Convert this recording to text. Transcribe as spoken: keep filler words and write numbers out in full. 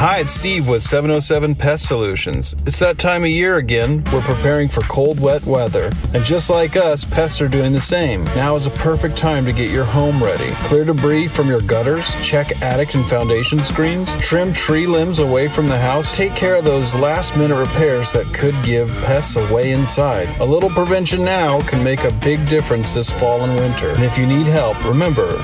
Hi, it's Steve with seven oh seven Pest Solutions. It's that time of year again. We're preparing for cold, wet weather. And just like us, pests are doing the same. Now is a perfect time to get your home ready. Clear debris from your gutters, check attic and foundation screens, trim tree limbs away from the house, take care of those last-minute repairs that could give pests away inside. A little prevention now can make a big difference this fall and winter. And if you need help, remember,